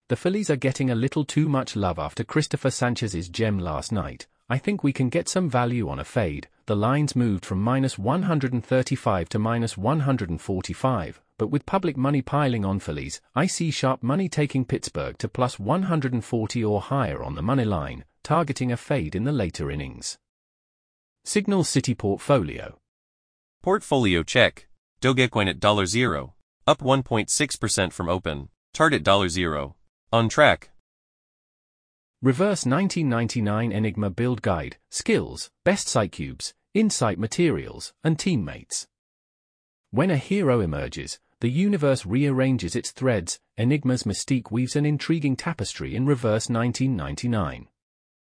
The Phillies are getting a little too much love after Christopher Sanchez's gem last night. I think we can get some value on a fade. The lines moved from -135 to -145, but with public money piling on Phillies, I see sharp money taking Pittsburgh to +140 or higher on the money line, targeting a fade in the later innings. Signal City Portfolio. Portfolio check. Dogecoin at $0, up 1.6% from open. Target $0. On track. Reverse 1999 Enigma Build Guide, Skills, Best Site Cubes, Insight Materials, and Teammates. When a hero emerges, the universe rearranges its threads. Enigma's mystique weaves an intriguing tapestry in Reverse 1999.